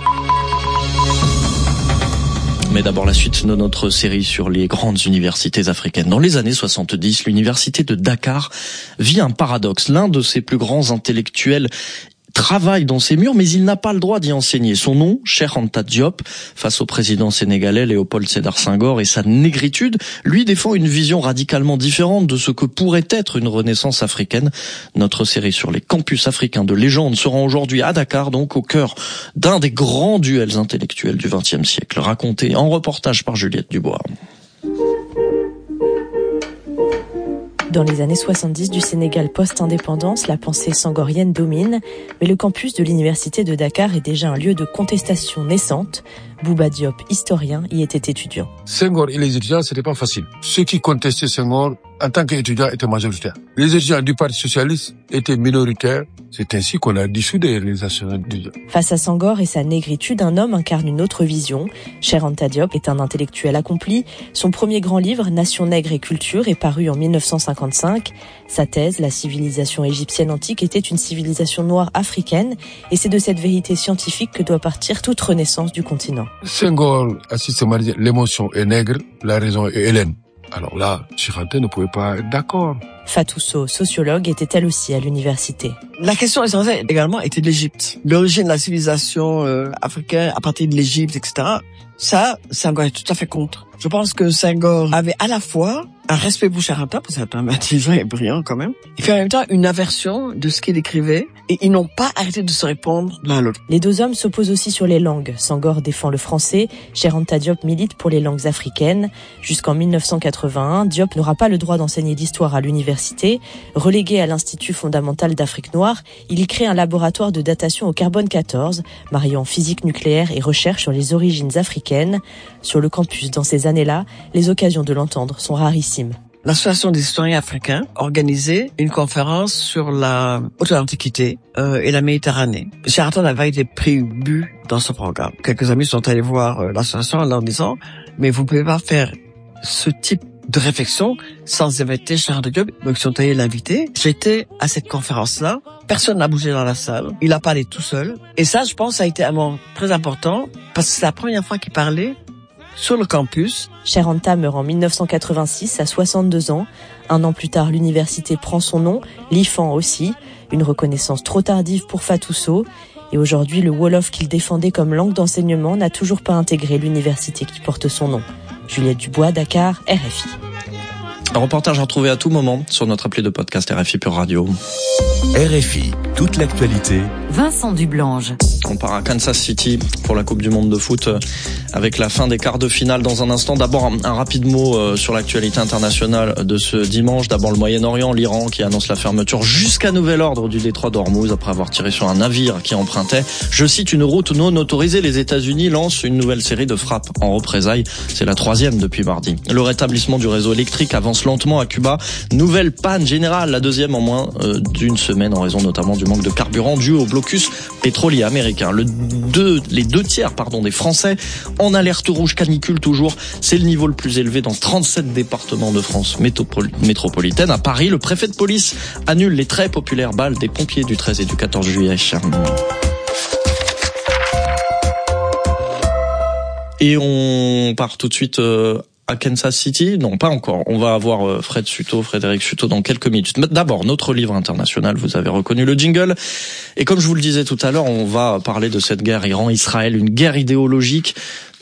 Mais d'abord la suite de notre série sur les grandes universités africaines. Dans les années soixante-dix, l'université de Dakar vit un paradoxe. L'un de ses plus grands intellectuels travaille dans ses murs, mais il n'a pas le droit d'y enseigner. Son nom, Cheikh Anta Diop, face au président sénégalais Léopold Sédar Senghor et sa négritude, lui défend une vision radicalement différente de ce que pourrait être une renaissance africaine. Notre série sur les campus africains de légende se rend aujourd'hui à Dakar, donc au cœur d'un des grands duels intellectuels du vingtième siècle, raconté en reportage par Juliette Dubois. Dans les années soixante-dix du Sénégal post-indépendance, la pensée sangorienne domine, mais le campus de l'université de Dakar est déjà un lieu de contestation naissante. Bouba Diop, historien, y était étudiant. Senghor et les étudiants, c'était pas facile. Ceux qui contestaient Senghor, en tant qu'étudiants, étaient majoritaires. Les étudiants du Parti socialiste étaient minoritaires. C'est ainsi qu'on a dissous des réalisations étudiants. Face à Senghor et sa négritude, un homme incarne une autre vision. Cheikh Anta Diop est un intellectuel accompli. Son premier grand livre, Nation nègre et culture, est paru en mille neuf cent cinquante-cinq. Sa thèse, la civilisation égyptienne antique, était une civilisation noire africaine. Et c'est de cette vérité scientifique que doit partir toute renaissance du continent. Senghor a systématisé l'émotion est nègre, la raison est hellène. Alors là, Cheikh Anta ne pouvait pas être d'accord. Fatou Sow, sociologue, était elle aussi à l'université. La question essentielle également était de l'Égypte. L'origine de la civilisation euh, africaine à partir de l'Égypte, et cetera. Ça, Senghor est tout à fait contre. Je pense que Senghor avait à la fois un respect pour Cheikh Anta, parce que c'est un intelligent et brillant quand même, et puis en même temps une aversion de ce qu'il écrivait, et ils n'ont pas arrêté de se répondre l'un à l'autre. Les deux hommes s'opposent aussi sur les langues. Senghor défend le français, Cheikh Anta Diop milite pour les langues africaines. Jusqu'en mille neuf cent quatre-vingt-un, Diop n'aura pas le droit d'enseigner l'histoire à l'université. Relégué à l'Institut fondamental d'Afrique noire, il y crée un laboratoire de datation au carbone quatorze, mariant physique nucléaire et recherche sur les origines africaines. Sur le campus, dans ces années-là, les occasions de l'entendre sont rarissimes. l'Association des historiens africains organisait une conférence sur la haute antiquité euh, et la Méditerranée. Sheraton avait été pris but dans ce programme. Quelques amis sont allés voir euh, l'association en leur disant « Mais vous pouvez pas faire ce type de réflexion sans inviter Charles de Diop ». Donc ils sont allés l'inviter. J'étais à cette conférence-là. Personne n'a bougé dans la salle. Il a parlé tout seul. Et ça, je pense, ça a été un moment très important parce que c'est la première fois qu'il parlait sur le campus. Cheikh Anta meurt en dix-neuf cent quatre-vingt-six à soixante-deux ans. Un an plus tard, l'université prend son nom, l'I F A N aussi. Une reconnaissance trop tardive pour Fatou Sow. Et aujourd'hui, le Wolof qu'il défendait comme langue d'enseignement n'a toujours pas intégré l'université qui porte son nom. Juliette Dubois, Dakar, R F I. Un reportage à retrouver à tout moment sur notre appli de podcast R F I Pure Radio. R F I, toute l'actualité. Vincent Dublange. On part à Kansas City pour la Coupe du Monde de foot avec la fin des quarts de finale dans un instant. D'abord, un, un rapide mot sur l'actualité internationale de ce dimanche. D'abord, le Moyen-Orient, l'Iran qui annonce la fermeture jusqu'à nouvel ordre du détroit d'Ormuz après avoir tiré sur un navire qui empruntait, je cite, une route non autorisée. Les États-Unis lancent une nouvelle série de frappes en représailles. C'est la troisième depuis mardi. Le rétablissement du réseau électrique avance lentement à Cuba. Nouvelle panne générale, la deuxième en moins euh, d'une semaine en raison notamment du manque de carburant dû au blocus pétrolier américain. Le deux, les deux tiers pardon, des Français en alerte rouge canicule toujours. C'est le niveau le plus élevé dans trente-sept départements de France métropol- métropolitaine. À Paris, le préfet de police annule les très populaires balles des pompiers du treize et du quatorze juillet. Et on part tout de suite euh, à Kansas City. Non, pas encore. On va avoir euh, Fred Suto, Frédéric Suto dans quelques minutes. Mais d'abord, notre livre international, vous avez reconnu le jingle. Et comme je vous le disais tout à l'heure, on va parler de cette guerre Iran-Israël, une guerre idéologique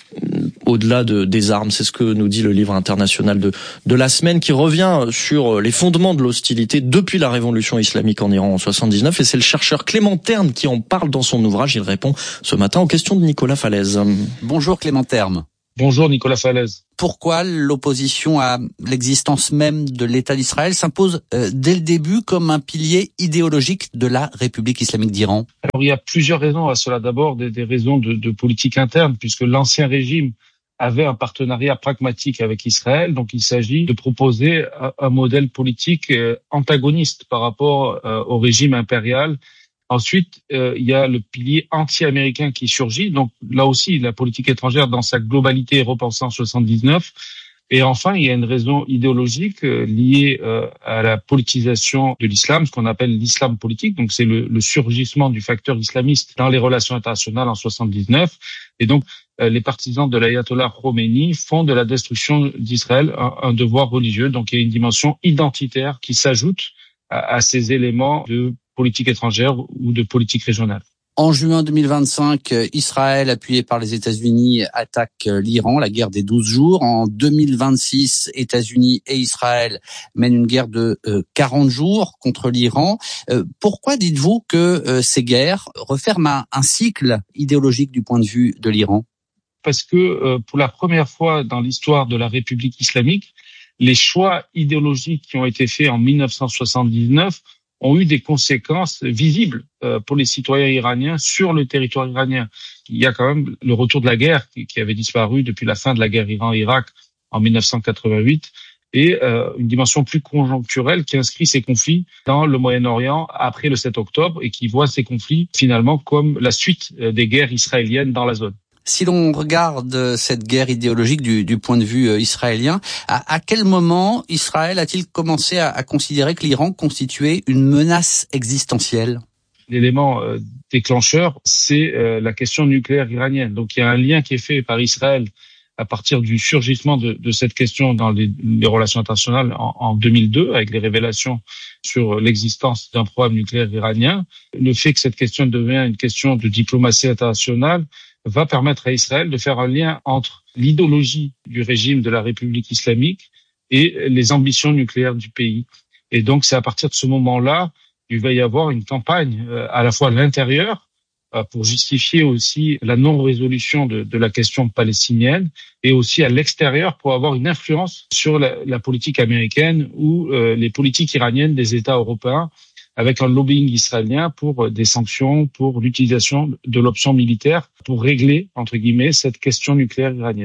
au-delà de, des armes. C'est ce que nous dit le livre international de, de la semaine, qui revient sur les fondements de l'hostilité depuis la révolution islamique en Iran en soixante-dix-neuf. Et c'est le chercheur Clément Terme qui en parle dans son ouvrage. Il répond ce matin aux questions de Nicolas Falaise. Bonjour Clément Terme. Bonjour Nicolas Falaise. Pourquoi l'opposition à l'existence même de l'État d'Israël s'impose euh, dès le début comme un pilier idéologique de la République islamique d'Iran? Alors il y a plusieurs raisons à cela. D'abord des, des raisons de, de politique interne, puisque l'ancien régime avait un partenariat pragmatique avec Israël, donc il s'agit de proposer un, un modèle politique euh, antagoniste par rapport euh, au régime impérial. Ensuite, euh, il y a le pilier anti-américain qui surgit. Donc là aussi, la politique étrangère dans sa globalité est repensée en soixante-dix-neuf. Et enfin, il y a une raison idéologique euh, liée euh, à la politisation de l'islam, ce qu'on appelle l'islam politique. Donc c'est le, le surgissement du facteur islamiste dans les relations internationales en soixante-dix-neuf. Et donc euh, les partisans de l'ayatollah Khomeini font de la destruction d'Israël un, un devoir religieux. Donc il y a une dimension identitaire qui s'ajoute à, à ces éléments de politique étrangère ou de politique régionale. En juin deux mille vingt-cinq, Israël, appuyé par les États-Unis, attaque l'Iran, la guerre des douze jours. En deux mille vingt-six, États-Unis et Israël mènent une guerre de euh, quarante jours contre l'Iran. Euh, pourquoi dites-vous que euh, ces guerres referment un, un cycle idéologique du point de vue de l'Iran? Parce que euh, pour la première fois dans l'histoire de la République islamique, les choix idéologiques qui ont été faits en dix-neuf cent soixante-dix-neuf ont eu des conséquences visibles euh, pour les citoyens iraniens sur le territoire iranien. Il y a quand même le retour de la guerre qui, qui avait disparu depuis la fin de la guerre Iran-Irak en dix-neuf cent quatre-vingt-huit et euh, une dimension plus conjoncturelle qui inscrit ces conflits dans le Moyen-Orient après le sept octobre et qui voit ces conflits finalement comme la suite des guerres israéliennes dans la zone. Si l'on regarde cette guerre idéologique du, du point de vue israélien, à, à quel moment Israël a-t-il commencé à, à considérer que l'Iran constituait une menace existentielle? L'élément euh, déclencheur, c'est euh, la question nucléaire iranienne. Donc il y a un lien qui est fait par Israël à partir du surgissement de, de cette question dans les, les relations internationales en, en deux mille deux, avec les révélations sur l'existence d'un programme nucléaire iranien. Le fait que cette question devient une question de diplomatie internationale va permettre à Israël de faire un lien entre l'idéologie du régime de la République islamique et les ambitions nucléaires du pays. Et donc, c'est à partir de ce moment-là qu'il va y avoir une campagne à la fois à l'intérieur pour justifier aussi la non-résolution de, de la question palestinienne et aussi à l'extérieur pour avoir une influence sur la, la politique américaine ou euh, les politiques iraniennes des États européens, avec un lobbying israélien pour des sanctions, pour l'utilisation de l'option militaire pour régler, entre guillemets, cette question nucléaire iranienne.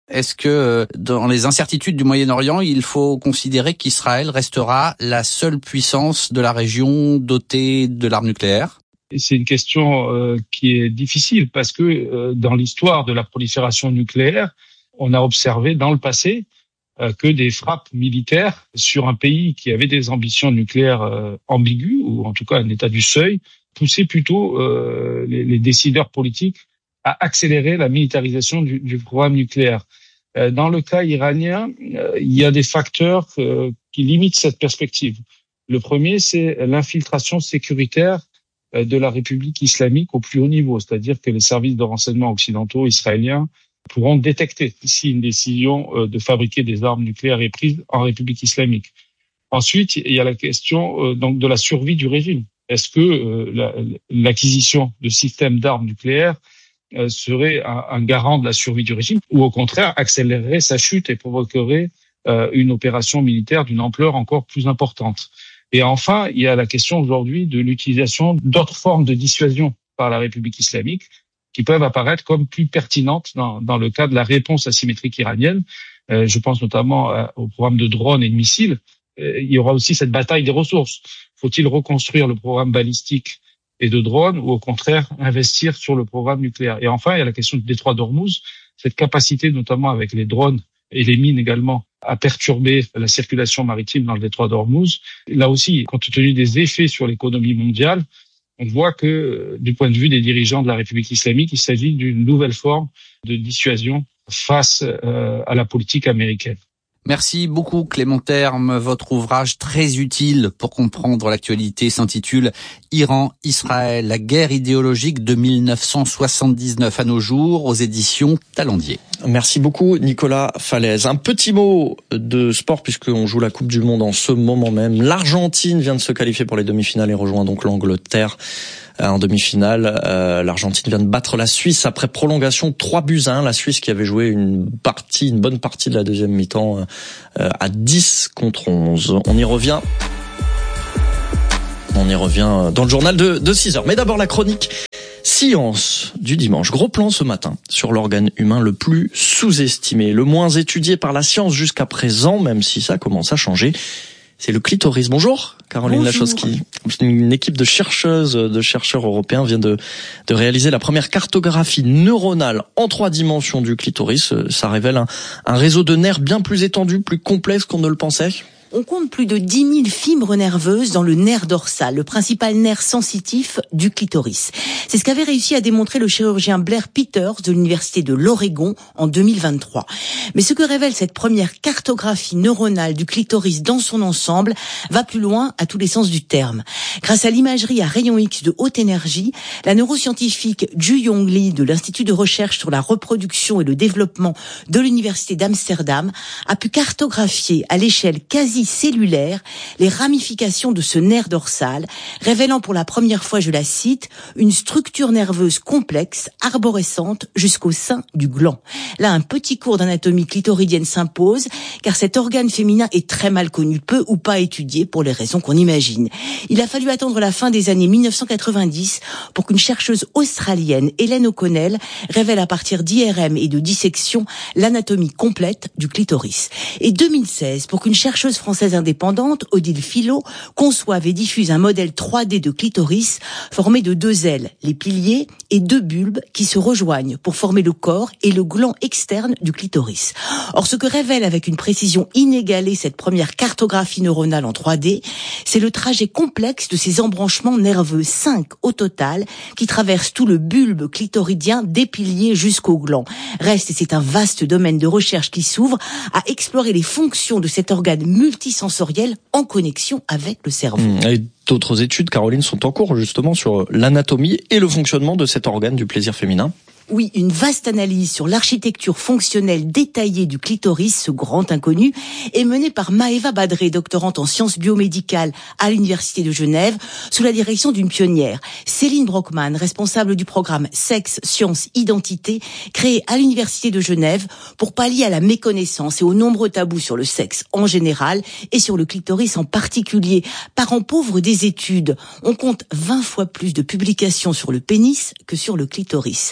Est-ce que dans les incertitudes du Moyen-Orient, il faut considérer qu'Israël restera la seule puissance de la région dotée de l'arme nucléaire ? C'est une question euh, qui est difficile parce que euh, dans l'histoire de la prolifération nucléaire, on a observé dans le passé euh, que des frappes militaires sur un pays qui avait des ambitions nucléaires euh, ambiguës, ou en tout cas un état du seuil, poussaient plutôt euh, les, les décideurs politiques à accélérer la militarisation du, du programme nucléaire. Euh, dans le cas iranien, euh, il y a des facteurs euh, qui limitent cette perspective. Le premier, c'est l'infiltration sécuritaire euh, de la République islamique au plus haut niveau, c'est-à-dire que les services de renseignement occidentaux israéliens pourront détecter si une décision euh, de fabriquer des armes nucléaires est prise en République islamique. Ensuite, il y a la question euh, donc de la survie du régime. Est-ce que euh, la, l'acquisition de systèmes d'armes nucléaires euh, serait un, un garant de la survie du régime, ou au contraire accélérerait sa chute et provoquerait euh, une opération militaire d'une ampleur encore plus importante? Et enfin, il y a la question aujourd'hui de l'utilisation d'autres formes de dissuasion par la République islamique qui peuvent apparaître comme plus pertinentes dans, dans le cas de la réponse asymétrique iranienne. Euh, je pense notamment euh, au programme de drones et de missiles. Euh, il y aura aussi cette bataille des ressources. Faut-il reconstruire le programme balistique et de drones ou au contraire investir sur le programme nucléaire? Et enfin, il y a la question du détroit d'Ormuz, cette capacité notamment avec les drones et les mines également à perturber la circulation maritime dans le détroit d'Ormuz. Là aussi, compte tenu des effets sur l'économie mondiale, on voit que du point de vue des dirigeants de la République islamique, il s'agit d'une nouvelle forme de dissuasion face euh, à la politique américaine. Merci beaucoup Clément Terme. Votre ouvrage très utile pour comprendre l'actualité s'intitule « Iran, Israël, la guerre idéologique de mille neuf cent soixante-dix-neuf à nos jours » aux éditions Talendier. Merci beaucoup Nicolas Falaise. Un petit mot de sport puisqu'on joue la Coupe du Monde en ce moment même. L'Argentine vient de se qualifier pour les demi-finales et rejoint donc l'Angleterre en demi-finale. Euh, L'Argentine vient de battre la Suisse après prolongation trois buts à un. La Suisse qui avait joué une partie, une bonne partie de la deuxième mi-temps euh, à dix contre onze. On y revient. On y revient dans le journal de, de six heures. Mais d'abord la chronique Science du dimanche. Gros plan ce matin sur l'organe humain le plus sous-estimé, le moins étudié par la science jusqu'à présent, même si ça commence à changer. C'est le clitoris. Bonjour, Caroline Lachowski. Une équipe de chercheuses, de chercheurs européens vient de, de réaliser la première cartographie neuronale en trois dimensions du clitoris. Ça révèle un, un réseau de nerfs bien plus étendu, plus complexe qu'on ne le pensait. On compte plus de dix mille fibres nerveuses dans le nerf dorsal, le principal nerf sensitif du clitoris. C'est ce qu'avait réussi à démontrer le chirurgien Blair Peters de l'université de l'Oregon en deux mille vingt-trois. Mais ce que révèle cette première cartographie neuronale du clitoris dans son ensemble va plus loin à tous les sens du terme. Grâce à l'imagerie à rayons X de haute énergie, la neuroscientifique Ju Yong Lee de l'Institut de recherche sur la reproduction et le développement de l'université d'Amsterdam a pu cartographier à l'échelle quasi cellulaire les ramifications de ce nerf dorsal, révélant pour la première fois, je la cite, une structure nerveuse complexe, arborescente jusqu'au sein du gland. Là, un petit cours d'anatomie clitoridienne s'impose, car cet organe féminin est très mal connu, peu ou pas étudié pour les raisons qu'on imagine. Il a fallu attendre la fin des années mille neuf cent quatre-vingt-dix pour qu'une chercheuse australienne, Hélène O'Connell, révèle à partir d'I R M et de dissection l'anatomie complète du clitoris. Et deux mille seize pour qu'une chercheuse française indépendante, Odile Philo, conçoive et diffuse un modèle trois D de clitoris formé de deux ailes, les piliers, et deux bulbes qui se rejoignent pour former le corps et le gland externe du clitoris. Or, ce que révèle avec une précision inégalée cette première cartographie neuronale en trois D, c'est le trajet complexe de ces embranchements nerveux, cinq au total, qui traversent tout le bulbe clitoridien des piliers jusqu'au gland. Reste, et c'est un vaste domaine de recherche qui s'ouvre, à explorer les fonctions de cet organe multisensoriel en connexion avec le cerveau. Et d'autres études, Caroline, sont en cours justement sur l'anatomie et le fonctionnement de cet organe du plaisir féminin. Oui, une vaste analyse sur l'architecture fonctionnelle détaillée du clitoris, ce grand inconnu, est menée par Maëva Badré, doctorante en sciences biomédicales à l'Université de Genève, sous la direction d'une pionnière, Céline Brockman, responsable du programme Sexe, Sciences, Identité, créé à l'Université de Genève pour pallier à la méconnaissance et aux nombreux tabous sur le sexe en général et sur le clitoris en particulier. Parent pauvre des études, on compte vingt fois plus de publications sur le pénis que sur le clitoris, qui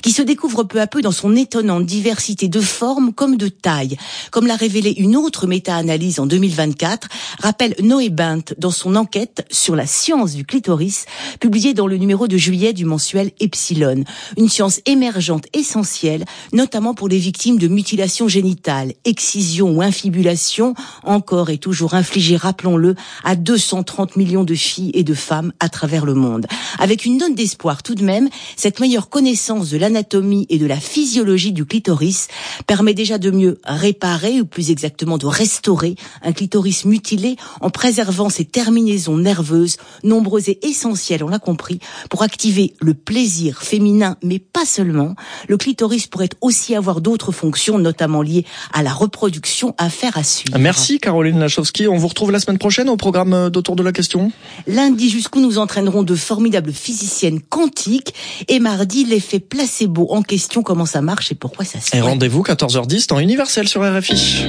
qui se découvre peu à peu dans son étonnante diversité de formes comme de tailles. Comme l'a révélé une autre méta-analyse en deux mille vingt-quatre, rappelle Noé Bent dans son enquête sur la science du clitoris, publiée dans le numéro de juillet du mensuel Epsilon. Une science émergente essentielle, notamment pour les victimes de mutilations génitales, excision ou infibulation, encore et toujours infligées, rappelons-le, à deux cent trente millions de filles et de femmes à travers le monde. Avec une note d'espoir tout de même, cette meilleure connaissance de l'anatomie et de la physiologie du clitoris permet déjà de mieux réparer, ou plus exactement de restaurer, un clitoris mutilé en préservant ses terminaisons nerveuses, nombreuses et essentielles, on l'a compris, pour activer le plaisir féminin, mais pas seulement. Le clitoris pourrait aussi avoir d'autres fonctions, notamment liées à la reproduction, affaire à suivre. Merci Caroline Lachowski. On vous retrouve la semaine prochaine au programme d'Autour de la question. Lundi, jusqu'où nous entraînerons de formidables physiciennes quantiques. Et mardi, l'effet placebo en question, comment ça marche et pourquoi ça se fait. Et rendez-vous quatorze heures dix, temps universel sur R F I.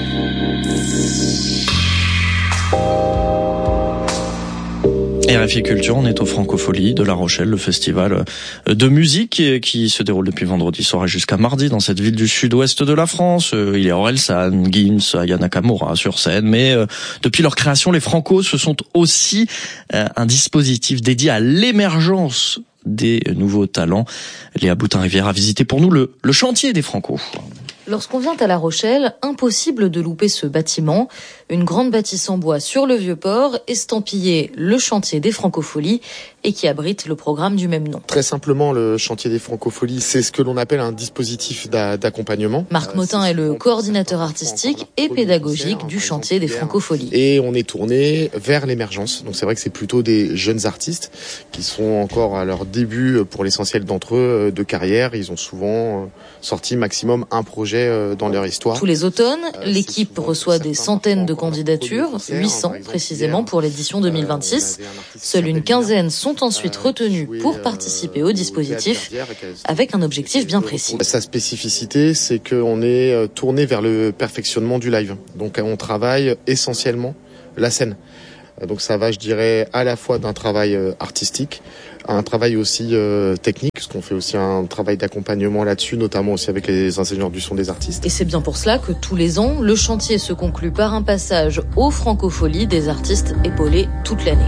R F I Culture, on est au Francophonie de La Rochelle, le festival de musique qui se déroule depuis vendredi soir et jusqu'à mardi dans cette ville du sud-ouest de la France. Il y a Orelsan, Gims, Aya Nakamura sur scène, mais depuis leur création, les Francos, ce sont aussi un dispositif dédié à l'émergence des nouveaux talents. Léa Boutin-Rivière a visité pour nous le, le chantier des Francos. Lorsqu'on vient à La Rochelle, impossible de louper ce bâtiment. Une grande bâtisse en bois sur le Vieux-Port, estampillé le chantier des Francopholies et qui abrite le programme du même nom. Très simplement, le chantier des Francopholies, c'est ce que l'on appelle un dispositif d'accompagnement. Marc Motin est le coordinateur artistique et pédagogique du chantier des Francopholies. Et on est tourné vers l'émergence. Donc c'est vrai que c'est plutôt des jeunes artistes qui sont encore à leur début, pour l'essentiel d'entre eux, de carrière. Ils ont souvent sorti maximum un projet dans leur histoire. Tous les automnes, l'équipe reçoit des centaines de candidatures, huit cents précisément pour l'édition deux mille vingt-six. Seule une quinzaine sont ensuite retenues pour participer au dispositif avec un objectif bien précis. Sa spécificité, c'est qu'on est tourné vers le perfectionnement du live. Donc on travaille essentiellement la scène. Donc ça va, je dirais, à la fois d'un travail artistique, un travail aussi euh, technique, parce qu'on fait aussi un travail d'accompagnement là-dessus, notamment aussi avec les ingénieurs du son des artistes. Et c'est bien pour cela que tous les ans, le chantier se conclut par un passage aux Francopholies des artistes épaulés toute l'année.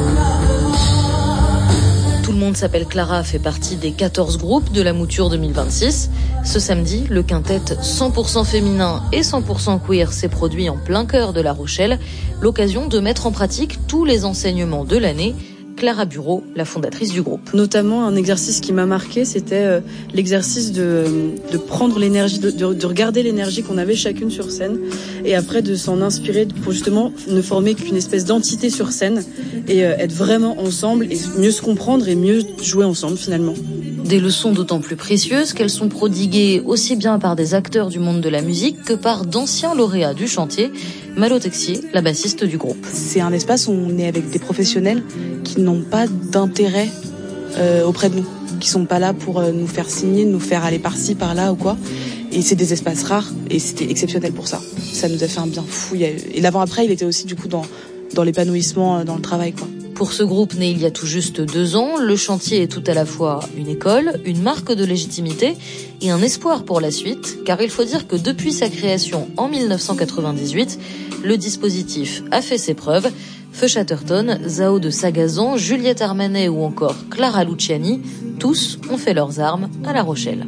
Tout le monde s'appelle Clara fait partie des quatorze groupes de la mouture deux mille vingt-six. Ce samedi, le quintet cent pour cent féminin et cent pour cent queer s'est produit en plein cœur de La Rochelle. L'occasion de mettre en pratique tous les enseignements de l'année. Clara Bureau, la fondatrice du groupe. Notamment, un exercice qui m'a marqué, c'était euh, l'exercice de, de prendre l'énergie, de, de, de regarder l'énergie qu'on avait chacune sur scène et après de s'en inspirer pour justement ne former qu'une espèce d'entité sur scène et euh, être vraiment ensemble et mieux se comprendre et mieux jouer ensemble finalement. Des leçons d'autant plus précieuses qu'elles sont prodiguées aussi bien par des acteurs du monde de la musique que par d'anciens lauréats du chantier. Malo Texier, la bassiste du groupe. C'est un espace où on est avec des professionnels qui n'ont pas d'intérêt euh, auprès de nous, qui sont pas là pour euh, nous faire signer, nous faire aller par-ci, par-là ou quoi. Et c'est des espaces rares et c'était exceptionnel pour ça. Ça nous a fait un bien fou. Et l'avant-après, il était aussi du coup dans, dans l'épanouissement, dans le travail, quoi. Pour ce groupe né il y a tout juste deux ans, le chantier est tout à la fois une école, une marque de légitimité et un espoir pour la suite, car il faut dire que depuis sa création en mille neuf cent quatre-vingt-dix-huit, le dispositif a fait ses preuves. Feu Chatterton, Zao de Sagazan, Juliette Armanet ou encore Clara Luciani, tous ont fait leurs armes à La Rochelle.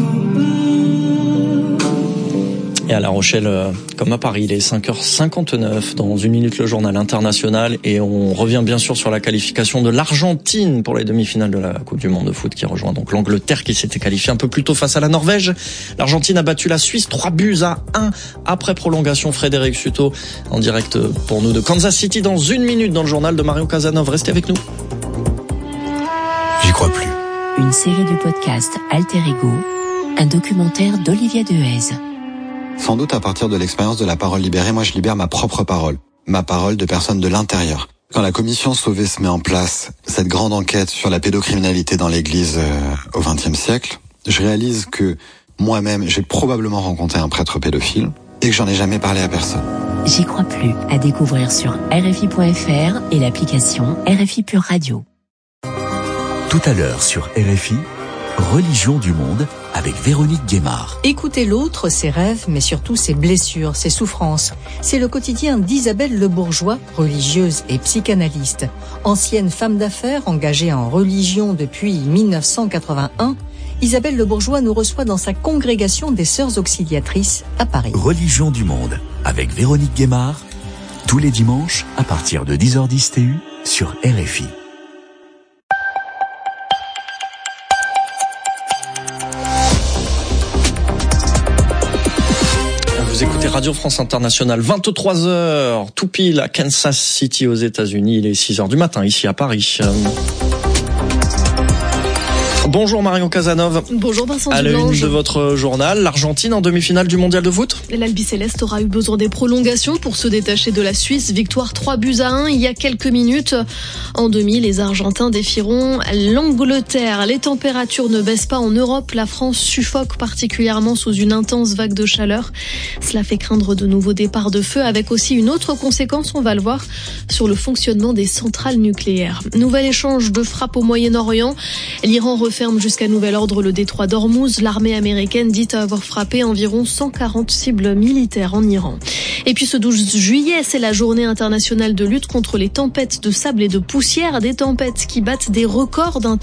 Et à La Rochelle, comme à Paris, il est cinq heures cinquante-neuf. Dans une minute, le journal international. Et on revient bien sûr sur la qualification de l'Argentine pour les demi-finales de la Coupe du Monde de foot qui rejoint donc l'Angleterre qui s'était qualifiée un peu plus tôt face à la Norvège. L'Argentine a battu la Suisse trois buts à un après prolongation. Frédéric Suto en direct pour nous de Kansas City dans une minute dans le journal de Mario Casanov. Restez avec nous. J'y crois plus. Une série du podcast Alter Ego, un documentaire d'Olivier Dehaze. Sans doute à partir de l'expérience de la parole libérée, moi je libère ma propre parole, ma parole de personne de l'intérieur. Quand la commission Sauvé se met en place, cette grande enquête sur la pédocriminalité dans l'église euh, au vingtième siècle, je réalise que moi-même j'ai probablement rencontré un prêtre pédophile et que j'en ai jamais parlé à personne. J'y crois plus, à découvrir sur R F I point F R et l'application R F I Pure Radio. Tout à l'heure sur R F I, Religion du monde, avec Véronique Guémard. Écouter l'autre, ses rêves, mais surtout ses blessures, ses souffrances. C'est le quotidien d'Isabelle Le Bourgeois, religieuse et psychanalyste. Ancienne femme d'affaires engagée en religion depuis mille neuf cent quatre-vingt-un, Isabelle Le Bourgeois nous reçoit dans sa congrégation des Sœurs Auxiliatrices à Paris. Religion du monde avec Véronique Guémard, tous les dimanches à partir de dix heures dix T U sur R F I. Vous écoutez Radio France Internationale, vingt-trois heures, tout pile à Kansas City aux États-Unis. Il est six heures du matin ici à Paris. Bonjour Marion Casanov. Bonjour Vincent À la Dublange. une de votre journal, l'Argentine en demi-finale du mondial de foot. L'Albiceleste aura eu besoin des prolongations pour se détacher de la Suisse. Victoire trois buts à un il y a quelques minutes. En demi, les Argentins défieront l'Angleterre. Les températures ne baissent pas en Europe. La France suffoque particulièrement sous une intense vague de chaleur. Cela fait craindre de nouveaux départs de feu avec aussi une autre conséquence, on va le voir, sur le fonctionnement des centrales nucléaires. Nouvel échange de frappes au Moyen-Orient. L'Iran referme jusqu'à nouvel ordre le détroit d'Ormuz. L'armée américaine dit avoir frappé environ cent quarante cibles militaires en Iran. Et puis ce douze juillet, c'est la journée internationale de lutte contre les tempêtes de sable et de poussière. Des tempêtes qui battent des records d'un